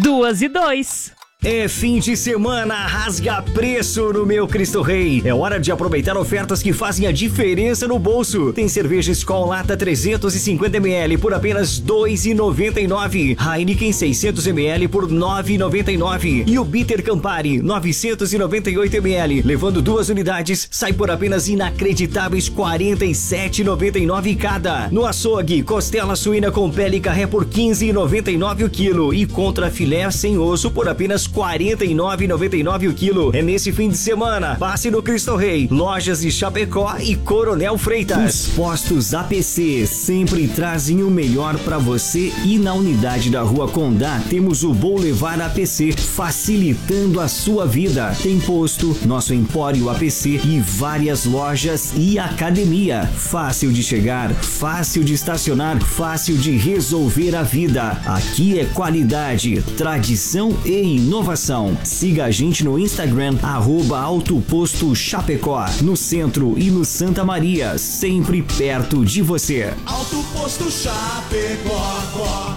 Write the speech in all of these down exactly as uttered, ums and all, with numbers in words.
Duas e dois. É fim de semana, rasga preço no meu Cristo Rei. É hora de aproveitar ofertas que fazem a diferença no bolso. Tem cerveja Skol Lata trezentos e cinquenta mililitros por apenas dois reais e noventa e nove centavos. Heineken seiscentos mililitros por nove reais e noventa e nove centavos. E o Bitter Campari novecentos e noventa e oito mililitros, levando duas unidades, sai por apenas inacreditáveis quarenta e sete reais e noventa e nove centavos cada. No açougue, costela suína com pele carré por quinze reais e noventa e nove centavos o quilo. E contra filé sem osso por apenas quarenta e nove reais e noventa e nove centavos o quilo. É nesse fim de semana. Passe no Cristo Rei, lojas de Chapecó e Coronel Freitas. Os postos A P C sempre trazem o melhor para você, e na unidade da Rua Condá temos o Boulevard A P C, facilitando a sua vida. Tem posto, nosso Empório A P C e várias lojas e academia. Fácil de chegar, fácil de estacionar, fácil de resolver a vida. Aqui é qualidade, tradição e inovação. Siga a gente no Instagram, arroba Autoposto Chapecó, no centro e no Santa Maria, sempre perto de você. Autoposto Chapecó.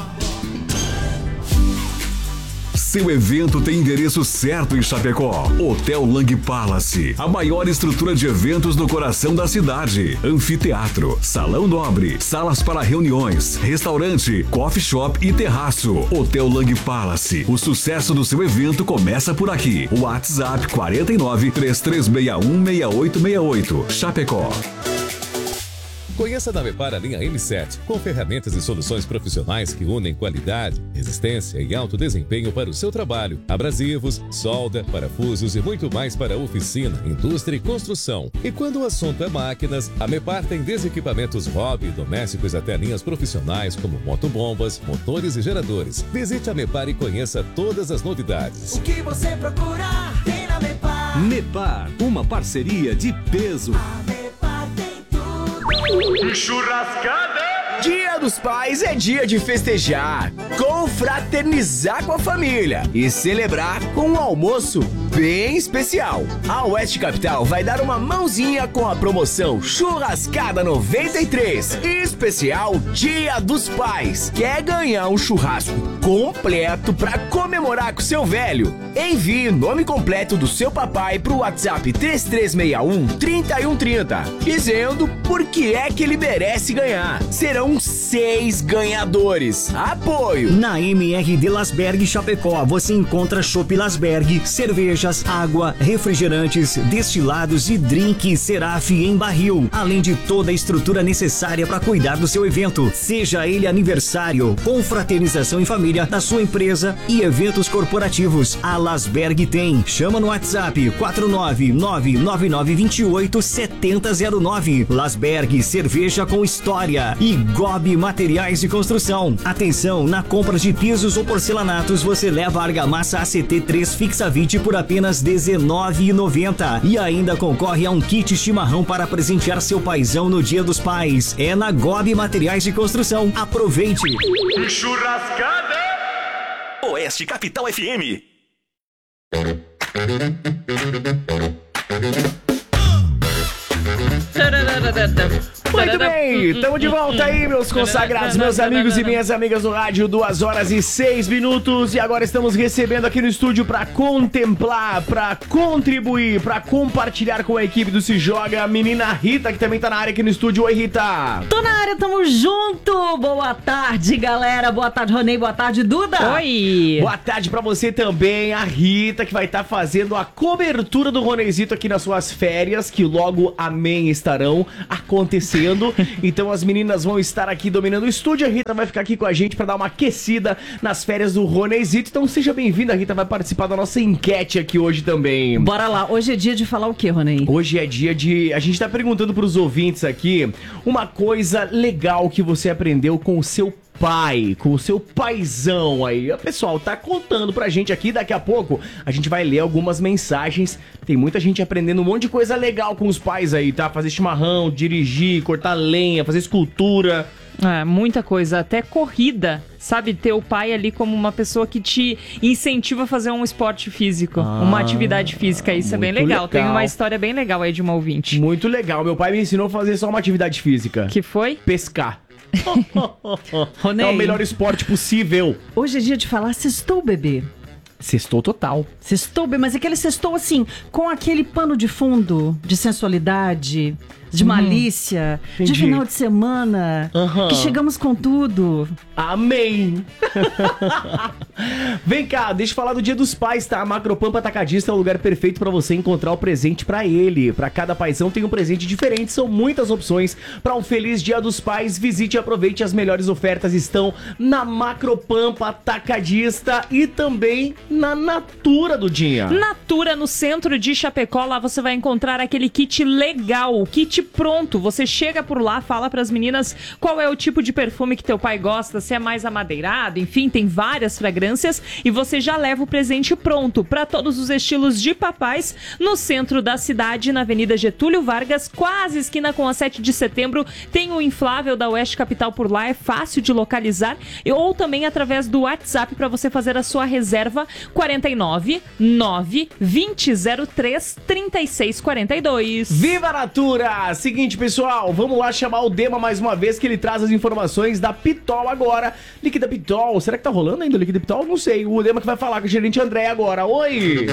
Seu evento tem endereço certo em Chapecó. Hotel Lang Palace, a maior estrutura de eventos no coração da cidade. Anfiteatro, salão nobre, salas para reuniões, restaurante, coffee shop e terraço. Hotel Lang Palace, o sucesso do seu evento começa por aqui. WhatsApp quarenta e nove, três três seis um, seis oito seis oito. Chapecó. Conheça da Mepar a linha M sete, com ferramentas e soluções profissionais que unem qualidade, resistência e alto desempenho para o seu trabalho. Abrasivos, solda, parafusos e muito mais para oficina, indústria e construção. E quando o assunto é máquinas, a Mepar tem desde equipamentos hobby e domésticos até linhas profissionais como motobombas, motores e geradores. Visite a Mepar e conheça todas as novidades. O que você procura tem na Mepar. Mepar, uma parceria de peso. Churrascada! Dia dos Pais é dia de festejar, confraternizar com a família e celebrar com um almoço bem especial. A Oeste Capital vai dar uma mãozinha com a promoção Churrascada noventa e três, especial Dia dos Pais. Quer ganhar um churrasco completo para comemorar com seu velho? Envie o nome completo do seu papai pro WhatsApp três três seis um, três um três zero, dizendo por que é que ele merece ganhar. Serão seis ganhadores. Apoio! Na M R de Lasberg Chapecó você encontra Chopp Lasberg, cervejas, água, refrigerantes, destilados e drink Seraf em barril, além de toda a estrutura necessária para cuidar do seu evento, seja ele aniversário, confraternização em família, da sua empresa e eventos corporativos. A Lasberg tem. Chama no WhatsApp quatro nove nove nove nove dois oito sete zero zero nove. Lasberg, cerveja com história. E Gobi Materiais de Construção. Atenção, na compra de pisos ou porcelanatos você leva a argamassa A C T três Fixa vinte por apenas dezenove reais e noventa centavos. E ainda concorre a um kit chimarrão para presentear seu paizão no Dia dos Pais. É na Gobi Materiais de Construção. Aproveite! Churrascada! Oeste Capital F M. Muito bem, estamos de volta aí, meus consagrados, meus amigos e minhas amigas do rádio, duas horas e seis minutos. E agora estamos recebendo aqui no estúdio para contemplar, para contribuir, para compartilhar com a equipe do Se Joga, a menina Rita, que também tá na área aqui no estúdio. Oi, Rita. Tô na área, tamo junto. Boa tarde, galera. Boa tarde, Ronei. Boa tarde, Duda. Oi. Boa tarde pra você também, a Rita, que vai estar fazendo a cobertura do Roneizito aqui nas suas férias, que logo, amém, estarão acontecendo. Então as meninas vão estar aqui dominando o estúdio. A Rita vai ficar aqui com a gente pra dar uma aquecida nas férias do Roneizito. Então seja bem-vinda, a Rita vai participar da nossa enquete aqui hoje também. Bora lá, hoje é dia de falar o que, Ronei? Hoje é dia de... A gente tá perguntando pros ouvintes aqui uma coisa legal que você aprendeu com o seu pai, com o seu paizão aí. O pessoal tá contando pra gente aqui, daqui a pouco a gente vai ler algumas mensagens. Tem muita gente aprendendo um monte de coisa legal com os pais aí, tá? Fazer chimarrão, dirigir, cortar lenha, fazer escultura. É, muita coisa, até corrida, sabe? Ter o pai ali como uma pessoa que te incentiva a fazer um esporte físico, ah, uma atividade física, isso é bem legal. legal. Tem uma história bem legal aí de uma ouvinte. Muito legal, meu pai me ensinou a fazer só uma atividade física. Que foi? Pescar. Ronei, É o melhor esporte possível. hoje é dia de falar sextou, bebê. Sextou total. Sextou, bebê, mas aquele sextou assim, com aquele pano de fundo de sensualidade, de malícia, entendi. de final de semana, Aham. que chegamos com tudo. Amém! Vem cá, deixa eu falar do Dia dos Pais, tá? A Macropampa Atacadista é o lugar perfeito pra você encontrar o presente pra ele. Pra cada paizão tem um presente diferente, são muitas opções pra um feliz Dia dos Pais. Visite e aproveite, as melhores ofertas estão na Macropampa Atacadista e também na Natura do dia. Natura, no centro de Chapecó, lá você vai encontrar aquele kit legal, o kit pronto. Você chega por lá, fala pras meninas qual é o tipo de perfume que teu pai gosta, se é mais amadeirado, enfim, tem várias fragrâncias e você já leva o presente pronto para todos os estilos de papais no centro da cidade, na Avenida Getúlio Vargas, quase esquina com a sete de setembro. Tem o inflável da Oeste Capital por lá, é fácil de localizar, ou também através do WhatsApp para você fazer a sua reserva, quarenta e nove, nove, vinte, zero três, trinta e seis, quarenta e dois. Viva a Natura! Seguinte, pessoal, vamos lá chamar o Dema mais uma vez, que ele traz as informações da Pitol agora. Líquida Pitol, será que tá rolando ainda o Líquida Pitol? Não sei, o Dema que vai falar com a gerente André agora. Oi!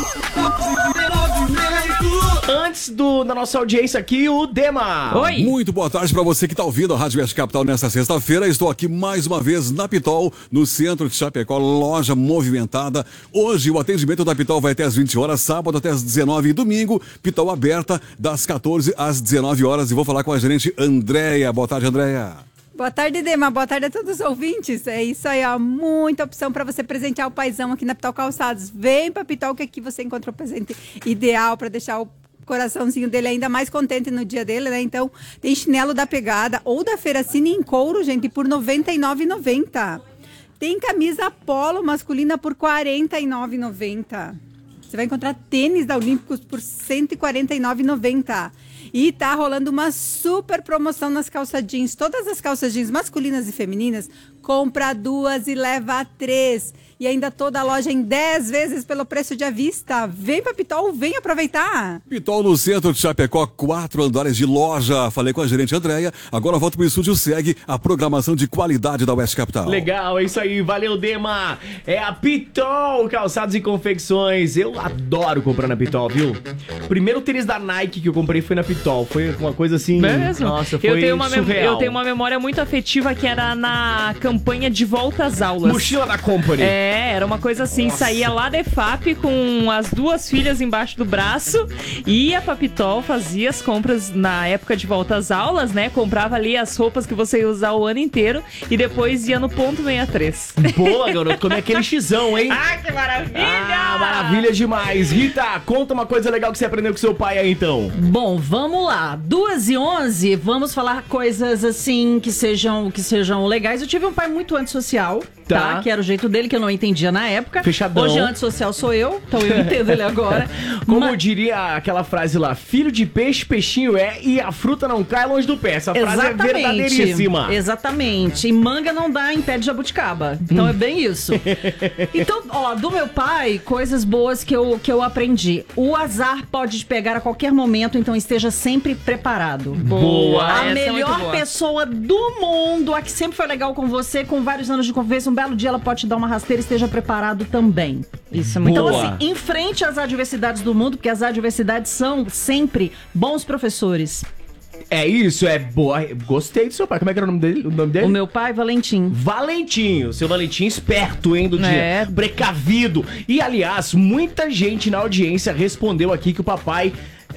Antes do, da nossa audiência aqui, o Dema. Oi! Muito boa tarde para você que está ouvindo a Rádio Oeste Capital nesta sexta-feira. Estou aqui mais uma vez na Pitol, no centro de Chapecó, loja movimentada. Hoje o atendimento da Pitol vai até às vinte horas, sábado até às dezenove e domingo. Pitol aberta das quatorze às dezenove horas. E vou falar com a gerente Andréia. Boa tarde, Andréia. Boa tarde, Dema. Boa tarde a todos os ouvintes. É isso aí, ó. Muita opção para você presentear o paizão aqui na Pitol Calçados. Vem pra Pitol que aqui você encontra o presente ideal para deixar o coraçãozinho dele ainda mais contente no dia dele, né? Então, tem chinelo da Pegada ou da Feira Cine em couro, gente, por noventa e nove reais e noventa centavos. Tem camisa polo masculina por quarenta e nove reais e noventa centavos. Você vai encontrar tênis da Olímpicos por cento e quarenta e nove reais e noventa centavos. E tá rolando uma super promoção nas calças jeans. Todas as calças jeans masculinas e femininas, compra duas e leva três. E ainda toda a loja em dez vezes pelo preço de à vista. Vem pra Pitol, vem aproveitar. Pitol no centro de Chapecó, quatro andares de loja. Falei com a gerente Andréia. Agora volto pro estúdio, segue a programação de qualidade da Oeste Capital. Legal, é isso aí. Valeu, Dema. É a Pitol, calçados e confecções. Eu adoro comprar na Pitol, viu? O primeiro tênis da Nike que eu comprei foi na Pitol. Foi uma coisa assim... É mesmo? Nossa, foi eu tenho uma mem- surreal. Eu tenho uma memória muito afetiva que era na campanha de volta às aulas. Mochila da Company. É, era uma coisa assim, Nossa. saía lá da E F A P com as duas filhas embaixo do braço, ia pra Pitol, fazia as compras na época de volta às aulas, né? Comprava ali as roupas que você ia usar o ano inteiro e depois ia no ponto sessenta e três. Boa, garoto. Como é aquele xizão, hein? Ai, que maravilha! Ah, maravilha demais. Rita, conta uma coisa legal que você aprendeu com seu pai aí, então. Bom, vamos lá. duas e onze, vamos falar coisas assim que sejam, que sejam legais. Eu tive um pai muito antissocial, tá? Tá. Que era o jeito dele, que eu não entendia na época. Fechadão. Hoje antissocial sou eu, então eu entendo ele agora. Como Mas- diria aquela frase lá, filho de peixe, peixinho é, e a fruta não cai longe do pé. Essa frase é verdadeiríssima. Exatamente. E manga não dá em pé de jabuticaba. Então é bem isso. Então, ó, do meu pai, coisas boas que eu, que eu aprendi. O azar pode te pegar a qualquer momento, então esteja sempre preparado. Boa. A essa é muito melhor boa. pessoa do mundo, a que sempre foi legal com você, com vários anos de convivência, um belo dia ela pode te dar uma rasteira, esteja preparado também. Isso é muito Então, Boa. assim, enfrente as adversidades do mundo, porque as adversidades são sempre bons professores. É isso, é boa. Gostei do seu pai. Como é que era o nome dele? O nome dele? O meu pai, Valentim. Valentinho, seu Valentim esperto, hein, do dia. É. Precavido. E, aliás, muita gente na audiência respondeu aqui que o papai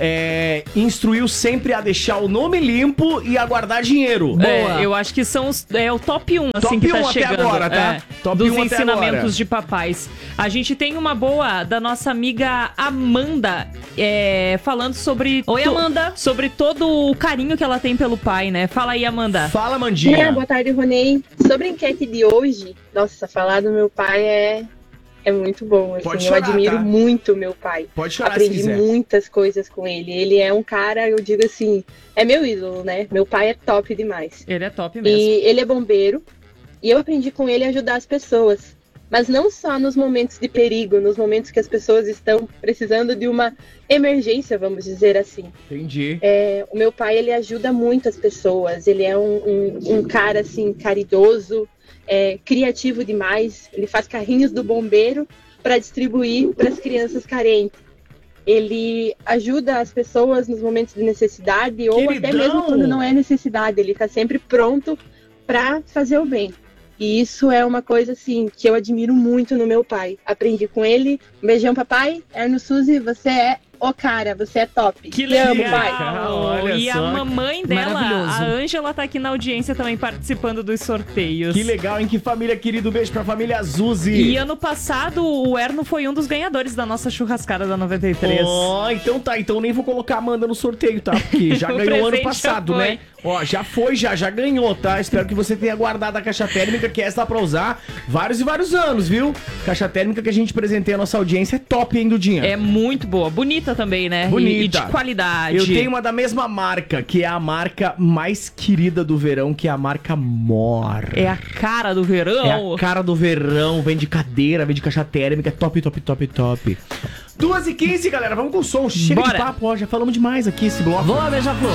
é, instruiu sempre a deixar o nome limpo e a guardar dinheiro. É, eu acho que são os, é o top um, assim, Top que tá um até chegando. agora, tá? É, Top dos um até ensinamentos agora. de papais. A gente tem uma boa da nossa amiga Amanda, é, falando sobre... Oi, Amanda. Sobre todo o carinho que ela tem pelo pai, né? Fala aí, Amanda. Fala, É, Mandinha. boa tarde, Ronei. Sobre a enquete de hoje, nossa, falar do meu pai é, é muito bom. Assim, Pode eu chorar, admiro tá? muito meu pai. Pode chorar se Aprendi quiser. muitas coisas com ele. Ele é um cara, eu digo assim, é meu ídolo, né? Meu pai é top demais. Ele é top mesmo. E ele é bombeiro. E eu aprendi com ele a ajudar as pessoas. mas não só nos momentos de perigo, nos momentos que as pessoas estão precisando de uma emergência, vamos dizer assim. Entendi. É, o meu pai, ele ajuda muito as pessoas, ele é um, um, um cara, assim, caridoso, é, criativo demais, ele faz carrinhos do bombeiro para distribuir para as crianças carentes. Ele ajuda as pessoas nos momentos de necessidade ou Queridão. até mesmo quando não é necessidade, ele está sempre pronto para fazer o bem. E isso é uma coisa, assim, que eu admiro muito no meu pai. Aprendi com ele. Um beijão, papai. Erno Suzy, você é o cara, você é top. Que Te legal! amo, pai. Olha E a só, mamãe dela, maravilhoso. a Ângela, tá aqui na audiência também participando dos sorteios. Que legal, hein? Que família querida. Um beijo pra família Zuzi. E ano passado, o Erno foi um dos ganhadores da nossa churrascada da noventa e três. Ó, então tá. Então nem vou colocar a Amanda no sorteio, tá? Porque já O ganhou ano presente passado, já foi. né? Ó, já foi, já, já ganhou, tá? Espero que você tenha guardado a caixa térmica, que essa dá pra usar vários e vários anos, viu? Caixa térmica que a gente presenteia a nossa audiência é top, hein, Dudinha? É muito boa. Bonita também, né? Bonita. E, e de qualidade. Eu tenho uma da mesma marca, que é a marca mais querida do verão, que é a marca Mor. É a cara do verão. É a cara do verão, vem de cadeira, vem de caixa térmica, é top, top, top, top. duas e quinze, galera, vamos com o som. Chega Bora. de papo, ó, já falamos demais aqui esse bloco. Vou, beija-flor.